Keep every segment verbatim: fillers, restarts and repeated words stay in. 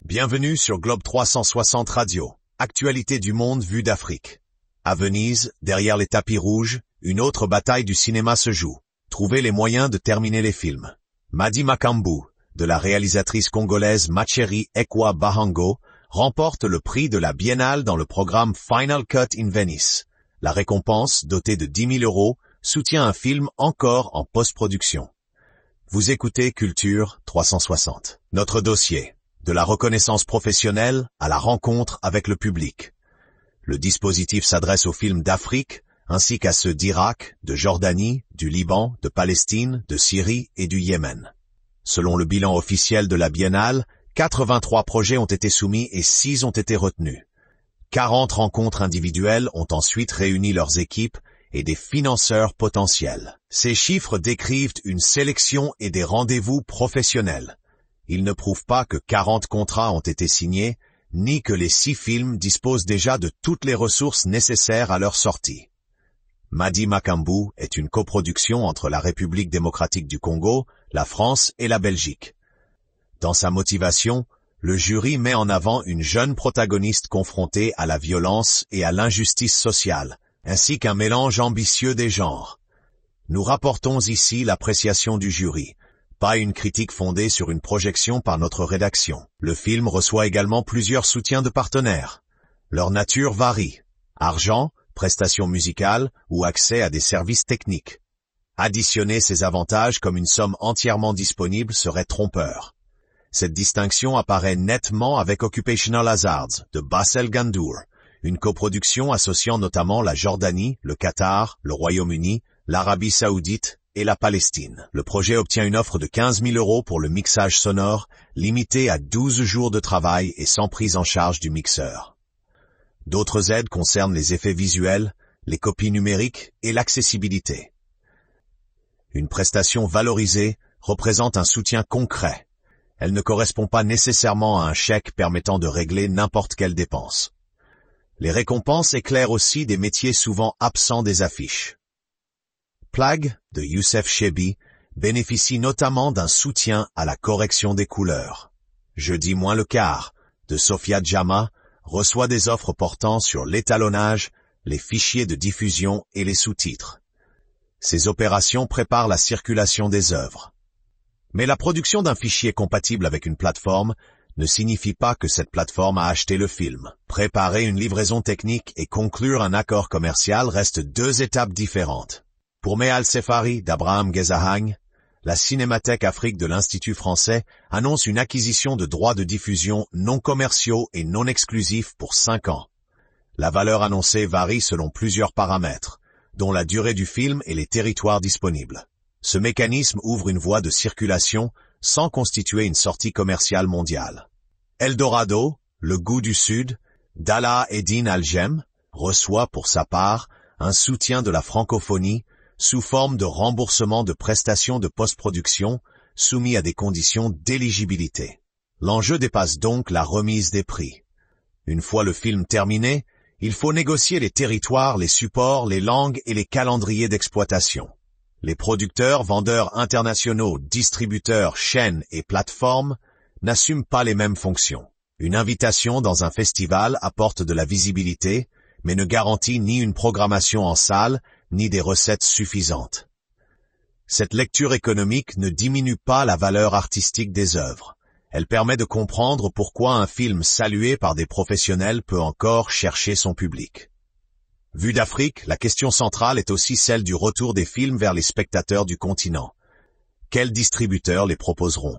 Bienvenue sur Globe trois cent soixante Radio, actualité du monde vue d'Afrique. À Venise, derrière les tapis rouges, une autre bataille du cinéma se joue. Trouvez les moyens de terminer les films. Madi Makambu, de la réalisatrice congolaise Macheri Ekwa Bahango, remporte le prix de la Biennale dans le programme Final Cut in Venice. La récompense, dotée de dix mille euros, soutient un film encore en post-production. Vous écoutez Culture trois cent soixante. Notre dossier. De la reconnaissance professionnelle à la rencontre avec le public. Le dispositif s'adresse aux films d'Afrique, ainsi qu'à ceux d'Irak, de Jordanie, du Liban, de Palestine, de Syrie et du Yémen. Selon le bilan officiel de la Biennale, quatre-vingt-trois projets ont été soumis et six ont été retenus. quarante rencontres individuelles ont ensuite réuni leurs équipes et des financeurs potentiels. Ces chiffres décrivent une sélection et des rendez-vous professionnels. Ils ne prouvent pas que quarante contrats ont été signés, ni que les six films disposent déjà de toutes les ressources nécessaires à leur sortie. Madi Makambu est une coproduction entre la République démocratique du Congo, la France et la Belgique. Dans sa motivation, le jury met en avant une jeune protagoniste confrontée à la violence et à l'injustice sociale, ainsi qu'un mélange ambitieux des genres. Nous rapportons ici l'appréciation du jury. Pas une critique fondée sur une projection par notre rédaction. Le film reçoit également plusieurs soutiens de partenaires. Leur nature varie. Argent, prestations musicales ou accès à des services techniques. Additionner ces avantages comme une somme entièrement disponible serait trompeur. Cette distinction apparaît nettement avec Occupational Hazards de Bassel Gandour, une coproduction associant notamment la Jordanie, le Qatar, le Royaume-Uni, l'Arabie Saoudite et la Palestine. Le projet obtient une offre de quinze mille euros pour le mixage sonore, limité à douze jours de travail et sans prise en charge du mixeur. D'autres aides concernent les effets visuels, les copies numériques et l'accessibilité. Une prestation valorisée représente un soutien concret. Elle ne correspond pas nécessairement à un chèque permettant de régler n'importe quelle dépense. Les récompenses éclairent aussi des métiers souvent absents des affiches. Plague, de Youssef Chebi, bénéficie notamment d'un soutien à la correction des couleurs. Jeudi moins le quart, de Sophia Djama, reçoit des offres portant sur l'étalonnage, les fichiers de diffusion et les sous-titres. Ces opérations préparent la circulation des œuvres. Mais la production d'un fichier compatible avec une plateforme ne signifie pas que cette plateforme a acheté le film. Préparer une livraison technique et conclure un accord commercial restent deux étapes différentes. Pour Meal Sefari d'Abraham Gezahang, la Cinémathèque Afrique de l'Institut français annonce une acquisition de droits de diffusion non commerciaux et non exclusifs pour cinq ans. La valeur annoncée varie selon plusieurs paramètres, dont la durée du film et les territoires disponibles. Ce mécanisme ouvre une voie de circulation sans constituer une sortie commerciale mondiale. Eldorado, Le Goût du Sud, d'Alaa Eddine Algem, reçoit pour sa part un soutien de la francophonie sous forme de remboursement de prestations de post-production soumis à des conditions d'éligibilité. L'enjeu dépasse donc la remise des prix. Une fois le film terminé, il faut négocier les territoires, les supports, les langues et les calendriers d'exploitation. Les producteurs, vendeurs internationaux, distributeurs, chaînes et plateformes n'assument pas les mêmes fonctions. Une invitation dans un festival apporte de la visibilité, mais ne garantit ni une programmation en salle, ni des recettes suffisantes. Cette lecture économique ne diminue pas la valeur artistique des œuvres. Elle permet de comprendre pourquoi un film salué par des professionnels peut encore chercher son public. Vue d'Afrique, la question centrale est aussi celle du retour des films vers les spectateurs du continent. Quels distributeurs les proposeront?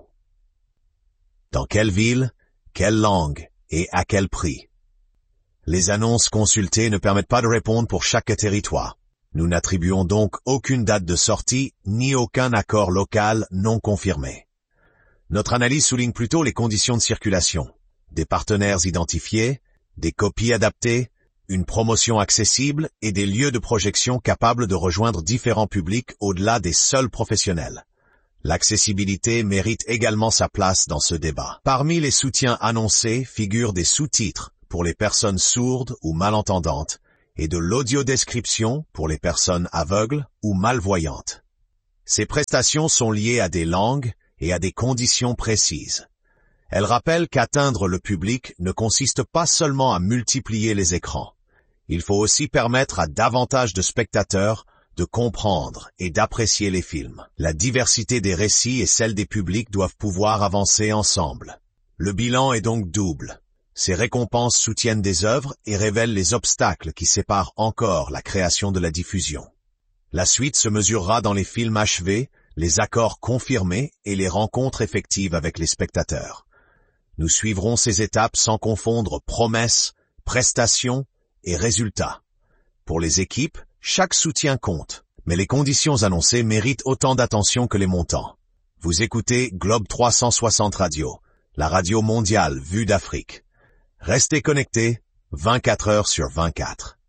Dans quelle ville? Quelle langue? Et à quel prix? Les annonces consultées ne permettent pas de répondre pour chaque territoire. Nous n'attribuons donc aucune date de sortie, ni aucun accord local non confirmé. Notre analyse souligne plutôt les conditions de circulation, des partenaires identifiés, des copies adaptées, une promotion accessible et des lieux de projection capables de rejoindre différents publics au-delà des seuls professionnels. L'accessibilité mérite également sa place dans ce débat. Parmi les soutiens annoncés figurent des sous-titres pour les personnes sourdes ou malentendantes, et de l'audiodescription pour les personnes aveugles ou malvoyantes. Ces prestations sont liées à des langues et à des conditions précises. Elle rappelle qu'atteindre le public ne consiste pas seulement à multiplier les écrans. Il faut aussi permettre à davantage de spectateurs de comprendre et d'apprécier les films. La diversité des récits et celle des publics doivent pouvoir avancer ensemble. Le bilan est donc double. Ces récompenses soutiennent des œuvres et révèlent les obstacles qui séparent encore la création de la diffusion. La suite se mesurera dans les films achevés, les accords confirmés et les rencontres effectives avec les spectateurs. Nous suivrons ces étapes sans confondre promesses, prestations et résultats. Pour les équipes, chaque soutien compte, mais les conditions annoncées méritent autant d'attention que les montants. Vous écoutez Globe trois cent soixante Radio, la radio mondiale vue d'Afrique. Restez connectés, vingt-quatre heures sur vingt-quatre.